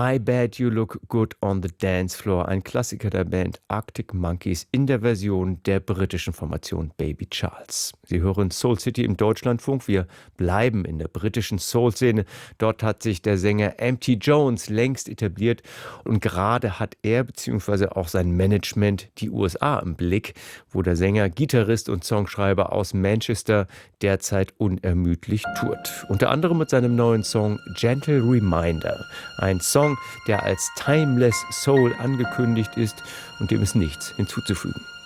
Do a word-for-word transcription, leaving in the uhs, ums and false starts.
I Bet You Look Good on the Dance Floor, ein Klassiker der Band Arctic Monkeys in der Version der britischen Formation Baby Charles. Sie hören Soul City im Deutschlandfunk. Wir bleiben in der britischen Soul-Szene. Dort hat sich der Sänger M T Jones längst etabliert und gerade hat er bzw. auch sein Management die U S A im Blick, wo der Sänger, Gitarrist und Songschreiber aus Manchester derzeit unermüdlich tourt. Unter anderem mit seinem neuen Song Gentle Reminder. Ein Song, der als Timeless Soul angekündigt ist und dem ist nichts hinzuzufügen.